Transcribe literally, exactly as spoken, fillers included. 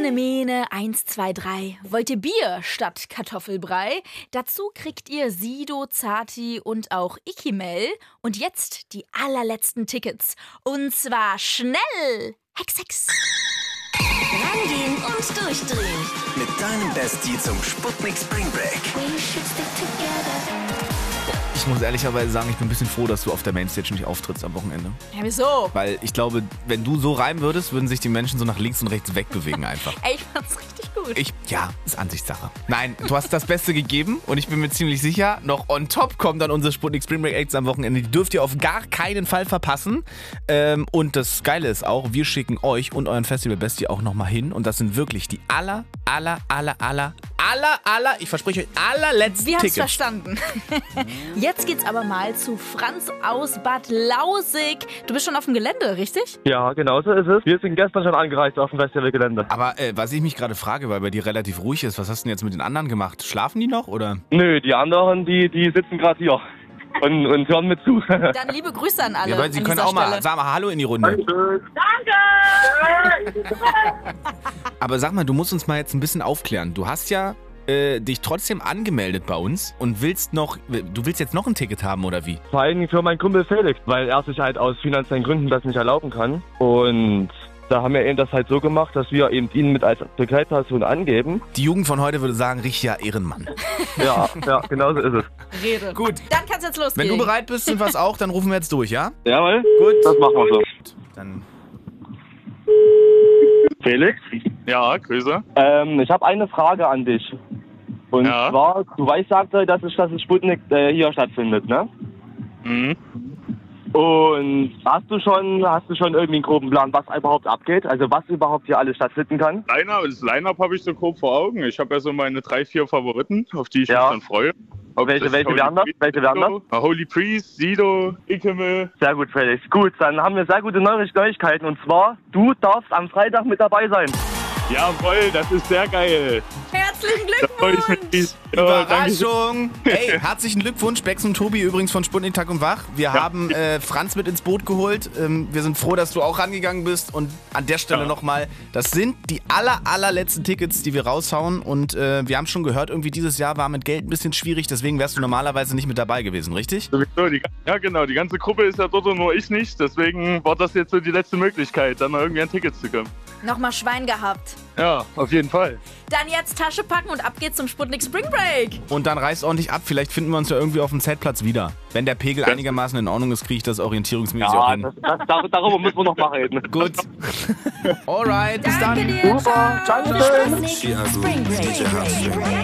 Ene Mene, eins, zwei, drei. Wollt ihr Bier statt Kartoffelbrei? Dazu kriegt ihr Sido, Zati und auch Ikimel. Und jetzt die allerletzten Tickets. Und zwar schnell! Hex, Hex! Rangehen und durchdrehen. Mit deinem Bestie zum Sputnik Spring Break. We should stick together. Ich muss ehrlicherweise sagen, ich bin ein bisschen froh, dass du auf der Mainstage nicht auftrittst am Wochenende. Ja, wieso? Weil ich glaube, wenn du so reimen würdest, würden sich die Menschen so nach links und rechts wegbewegen einfach. Ey, ich fand's richtig gut. Ich, ja, ist Ansichtssache. Nein, du hast das Beste gegeben und ich bin mir ziemlich sicher, noch on top kommt dann unser Sputnik Spring Break Acts am Wochenende. Die dürft ihr auf gar keinen Fall verpassen. Ähm, und das Geile ist auch, wir schicken euch und euren Festival Bestie auch nochmal hin. Und das sind wirklich die aller, aller, aller, aller, aller, aller, ich verspreche euch, allerletzten Wir haben's Tickets. verstanden. Jetzt geht's aber mal zu Franz aus Bad Lausig. Du bist schon auf dem Gelände, richtig? Ja, genau so ist es. Wir sind gestern schon angereist auf dem Festivalgelände. Aber äh, was ich mich gerade frage, weil bei dir relativ ruhig ist, was hast du denn jetzt mit den anderen gemacht? Schlafen die noch oder? Nö, die anderen, die, die sitzen gerade hier und, und hören mit zu. Dann liebe Grüße an alle. Ja, weil sie an können dieser auch mal, Stelle. sag mal Hallo in die Runde. Aber sag mal, du musst uns mal jetzt ein bisschen aufklären. Du hast ja äh, dich trotzdem angemeldet bei uns und willst noch, du willst jetzt noch ein Ticket haben oder wie? Vor allem für meinen Kumpel Felix, weil er sich halt aus finanziellen Gründen das nicht erlauben kann. Und da haben wir eben das halt so gemacht, dass wir eben ihn mit als Begleitperson angeben. Die Jugend von heute würde sagen, richtiger Ehrenmann. Ja, ja, genau so ist es. Rede. Gut. Dann kann's jetzt losgehen. Wenn du bereit bist und was auch, dann rufen wir jetzt durch, ja? Jawohl, Gut. das machen wir so. Dann Felix? Ja, Grüße. Ähm, ich habe eine Frage an dich. Und Ja. zwar, du weißt, sagte, dass es, dass es Sputnik äh, hier stattfindet, ne? Mhm. Und hast du schon, hast du schon irgendwie einen groben Plan, was überhaupt abgeht? Also was überhaupt hier alles stattfinden kann? Line-Up, das Line-Up habe ich so grob vor Augen. Ich habe ja so meine drei, vier Favoriten, auf die ich Ja. mich dann freue. Ob Welche- das welche Holy wären das? Priest, Welche wären Sido, Holy Priest, Sido, Ikemel. Sehr gut, Felix. Gut, dann haben wir sehr gute Neu- Neuigkeiten. Und zwar, du darfst am Freitag mit dabei sein. Jawohl, das ist sehr geil. Herzlichen Da freue ich Glückwunsch! mich. Ja, danke. Überraschung! Hey, herzlichen Glückwunsch, Bex und Tobi übrigens von Sputnik Tag und Wach. Wir haben äh, Franz mit ins Boot geholt. Ähm, wir sind froh, dass du auch rangegangen bist. Und an der Stelle Ja. nochmal, das sind die aller, allerletzten Tickets, die wir raushauen. Und äh, wir haben schon gehört, irgendwie dieses Jahr war mit Geld ein bisschen schwierig. Deswegen wärst du normalerweise nicht mit dabei gewesen, richtig? Sowieso, die, ja genau, die ganze Gruppe ist ja dort und nur ich nicht. Deswegen war das jetzt so die letzte Möglichkeit, dann noch irgendwie an Tickets zu kommen. Nochmal Schwein gehabt. Ja, auf jeden Fall. Dann jetzt Tasche packen und ab geht's zum Sputnik Spring Break. Und dann reißt ordentlich ab. Vielleicht finden wir uns ja irgendwie auf dem Zeltplatz wieder. Wenn der Pegel Ja. einigermaßen in Ordnung ist, kriege ich das orientierungsmäßig auch Ja, hin. das, das, dar- darüber müssen wir noch mal reden. Gut. Alright, bis dann. Danke dir. Super, danke schön. Sputnik Spring Break.